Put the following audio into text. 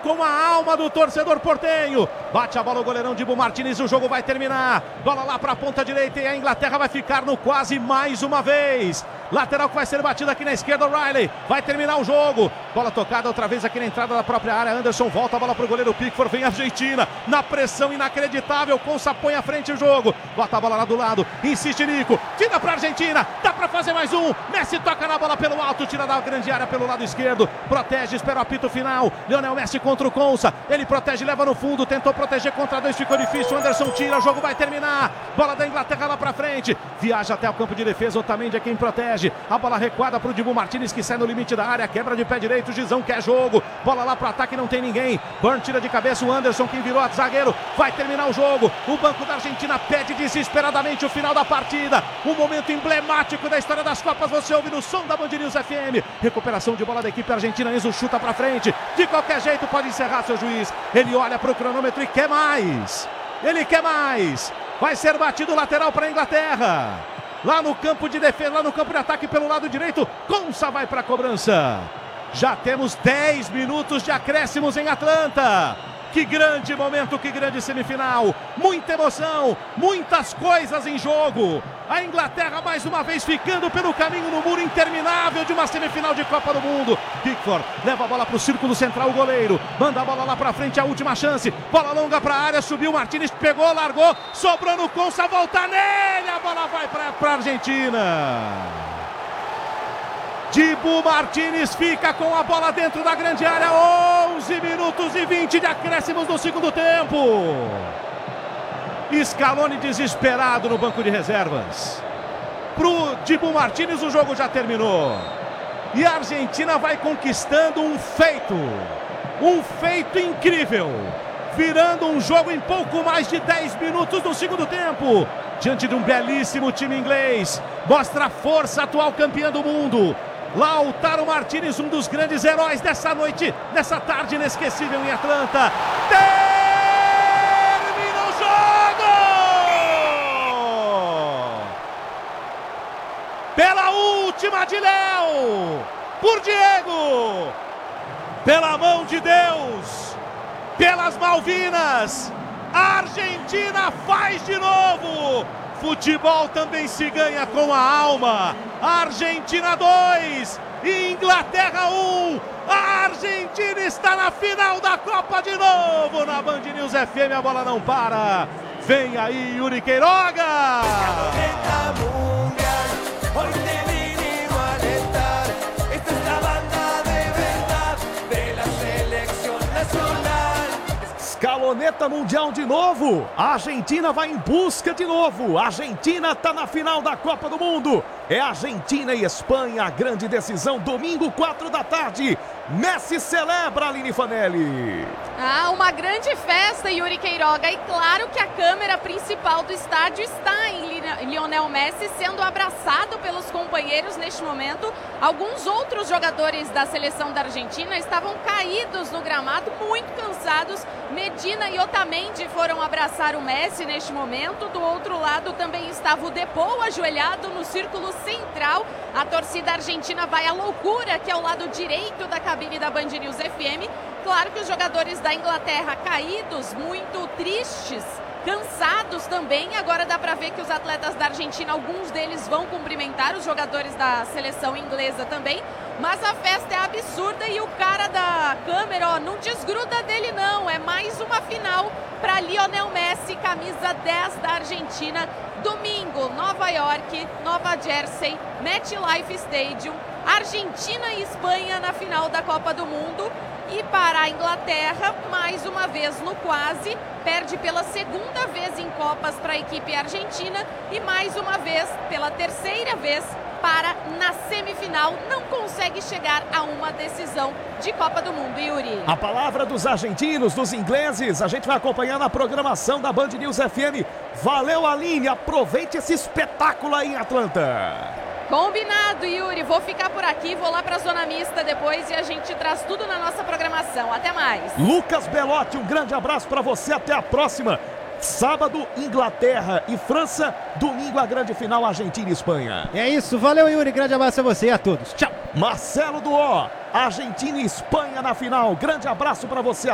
com a alma do torcedor portenho. Bate a bola o goleirão Dibu Martínez, o jogo vai terminar. Bola lá para a ponta direita e a Inglaterra vai ficar no quase mais uma vez. Lateral que vai ser batida aqui na esquerda, o Riley. Vai terminar o jogo. Bola tocada outra vez aqui na entrada da própria área. Anderson volta a bola para o goleiro Pickford. Vem a Argentina na pressão inacreditável. Consa põe à frente o jogo. Bota a bola lá do lado. Insiste Nico. Tira para a Argentina. Dá para fazer mais um. Messi toca na bola pelo alto. Tira da grande área pelo lado esquerdo. Protege, espera o apito final. Lionel Messi contra o Consa. Ele protege, leva no fundo. Tentou proteger contra dois. Ficou difícil. Anderson tira. O jogo vai terminar. Bola da Inglaterra lá para frente. Viaja até o campo de defesa. Otamendi é quem protege. A bola recuada para o Dibu Martínez que sai no limite da área, quebra de pé direito, Gizão quer jogo, bola lá para o ataque, não tem ninguém, Burn tira de cabeça o Anderson, quem virou a zagueiro, vai terminar o jogo, o banco da Argentina pede desesperadamente o final da partida, um momento emblemático da história das Copas, você ouve no som da Band News FM, recuperação de bola da equipe argentina, Enzo chuta para frente, de qualquer jeito pode encerrar seu juiz, ele olha para o cronômetro e quer mais, ele quer mais, vai ser batido o lateral para a Inglaterra. Lá no campo de defesa, lá no campo de ataque pelo lado direito, Consa vai para a cobrança. Já temos 10 minutos de acréscimos em Atlanta. Que grande momento, que grande semifinal. Muita emoção, muitas coisas em jogo. A Inglaterra mais uma vez ficando pelo caminho no muro interminável de uma semifinal de Copa do Mundo. Pickford leva a bola para o círculo central, o goleiro. Manda a bola lá para frente, a última chance. Bola longa para a área, subiu Martínez, pegou, largou. Sobrou no Consa, volta nele. A bola vai para a Argentina. Dibu Martínez fica com a bola dentro da grande área. 11 minutos e 20 de acréscimos no segundo tempo. Scaloni desesperado no banco de reservas. Pro Dibu Martínez o jogo já terminou. E a Argentina vai conquistando um feito incrível. Virando um jogo em pouco mais de 10 minutos no segundo tempo. Diante de um belíssimo time inglês. Mostra a força, atual campeã do mundo. Lautaro Martínez, um dos grandes heróis dessa noite, dessa tarde inesquecível em Atlanta. Termina o jogo! Pela última de Léo, por Diego, pela mão de Deus, pelas Malvinas, a Argentina faz de novo. Futebol também se ganha com a alma. Argentina 2, Inglaterra 1. A Argentina está na final da Copa de novo. Na Band News FM a bola não para. Vem aí Yuri Queiroga. Escaloneta Mundial de novo, a Argentina vai em busca de novo, a Argentina está na final da Copa do Mundo, é Argentina e Espanha, a grande decisão, domingo 4 da tarde, Messi celebra, Aline Fanelli. Uma grande festa, Yuri Queiroga, e claro que a câmera principal do estádio está em Lionel Messi sendo abraçado pelos companheiros neste momento. Alguns outros jogadores da seleção da Argentina estavam caídos no gramado, muito cansados. Medina e Otamendi foram abraçar o Messi neste momento. Do outro lado também estava o Depou ajoelhado no círculo central. A torcida argentina vai à loucura, que é o lado direito da cabine da Band News FM. Claro que os jogadores da Inglaterra caídos, muito tristes, cansados também. Agora dá para ver que os atletas da Argentina, alguns deles vão cumprimentar os jogadores da seleção inglesa também. Mas a festa é absurda e o cara da câmera, não desgruda dele não. É mais uma final para Lionel Messi, camisa 10 da Argentina. Domingo, Nova York, Nova Jersey, MetLife Stadium. Argentina e Espanha na final da Copa do Mundo. E para a Inglaterra, mais uma vez no quase, perde pela segunda vez em Copas para a equipe argentina e mais uma vez, pela terceira vez, para na semifinal, não consegue chegar a uma decisão de Copa do Mundo, Yuri. A palavra dos argentinos, dos ingleses, a gente vai acompanhar na programação da Band News FM. Valeu, Aline, aproveite esse espetáculo aí em Atlanta. Combinado, Yuri. Vou ficar por aqui, vou lá para a Zona Mista depois e a gente traz tudo na nossa programação. Até mais. Lucas Belotti, um grande abraço para você. Até a próxima. Sábado, Inglaterra e França. Domingo, a grande final, Argentina e Espanha. É isso. Valeu, Yuri. Grande abraço a você e a todos. Tchau. Marcelo Duó, Argentina e Espanha na final. Grande abraço para você.